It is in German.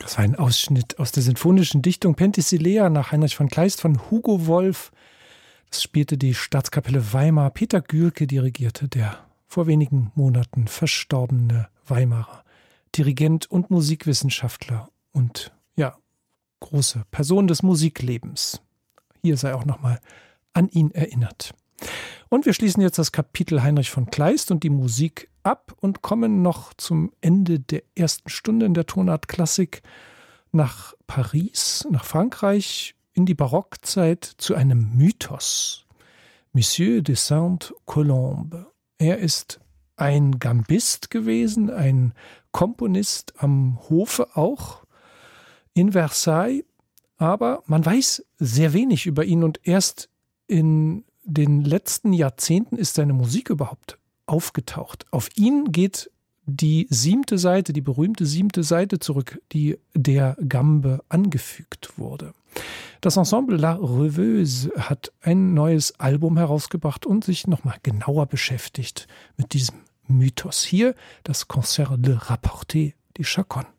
Das war ein Ausschnitt aus der sinfonischen Dichtung Penthesilea nach Heinrich von Kleist von Hugo Wolf. Das spielte die Staatskapelle Weimar. Peter Gürke dirigierte, der vor wenigen Monaten verstorbene Weimarer Dirigent und Musikwissenschaftler und ja, große Person des Musiklebens. Hier sei auch nochmal an ihn erinnert. Und wir schließen jetzt das Kapitel Heinrich von Kleist und die Musik ab und kommen noch zum Ende der ersten Stunde in der Tonart Klassik nach Paris, nach Frankreich, in die Barockzeit zu einem Mythos. Monsieur de Sainte-Colombe. Er ist ein Gambist gewesen, ein Komponist am Hofe auch in Versailles, aber man weiß sehr wenig über ihn und erst in den letzten Jahrzehnten ist seine Musik überhaupt aufgetaucht. Auf ihn geht die 7. Seite, die berühmte 7. Seite zurück, die der Gambe angefügt wurde. Das Ensemble La Rêveuse hat ein neues Album herausgebracht und sich nochmal genauer beschäftigt mit diesem Mythos. Hier das Concert Le Rapporté, die Chaconne.